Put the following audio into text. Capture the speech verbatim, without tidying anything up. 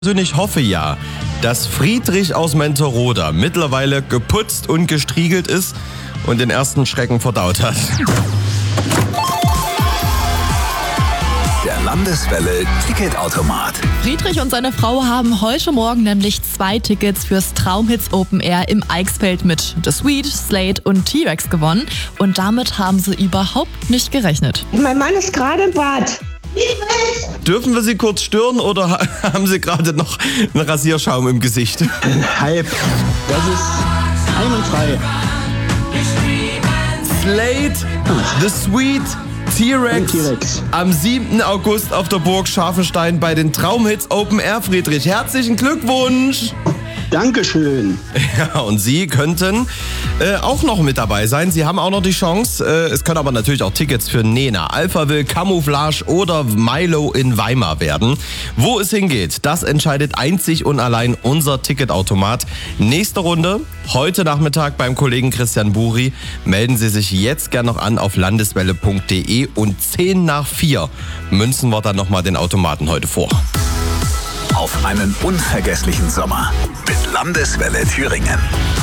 persönlich hoffe ja, dass Friedrich aus Menteroda mittlerweile geputzt und gestriegelt ist und den ersten Schrecken verdaut hat. Der Landeswelle Ticketautomat. Friedrich und seine Frau haben heute Morgen nämlich zwei Tickets fürs Traumhits Open Air im Eichsfeld mit The Sweet, Slade und T-Rex gewonnen. Und damit haben sie überhaupt nicht gerechnet. Mein Mann ist gerade im Bad. Dürfen wir Sie kurz stören oder haben Sie gerade noch einen Rasierschaum im Gesicht? Halb. Das ist einwandfrei. Slade, The Sweet, T-Rex T-Rex. am siebten August auf der Burg Scharfenstein bei den Traumhits Open Air, Friedrich. Herzlichen Glückwunsch! Dankeschön. Ja, und Sie könnten äh, auch noch mit dabei sein. Sie haben auch noch die Chance. Äh, es können aber natürlich auch Tickets für Nena, Alphaville, Camouflage oder Milo in Weimar werden. Wo es hingeht, das entscheidet einzig und allein unser Ticketautomat. Nächste Runde, heute Nachmittag beim Kollegen Christian Buri. Melden Sie sich jetzt gern noch an auf landeswelle punkt de und zehn nach vier münzen wir dann nochmal den Automaten heute vor. Auf einen unvergesslichen Sommer mit Landeswelle Thüringen.